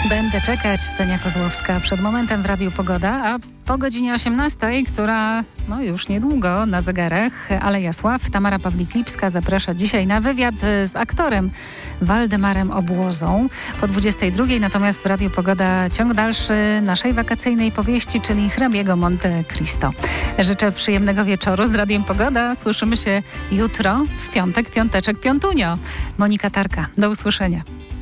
Będę czekać, Stenia Kozłowska przed momentem w Radiu Pogoda, a po godzinie 18, która już niedługo na zegarach, ale Jasław, Tamara Pawlik-Lipska zaprasza dzisiaj na wywiad z aktorem Waldemarem Obłozą po 22. Natomiast w Radiu Pogoda ciąg dalszy naszej wakacyjnej powieści, czyli Hrabiego Monte Cristo. Życzę przyjemnego wieczoru z Radiem Pogoda. Słyszymy się jutro w piątek, piąteczek, piątunio. Monika Tarka. Do usłyszenia.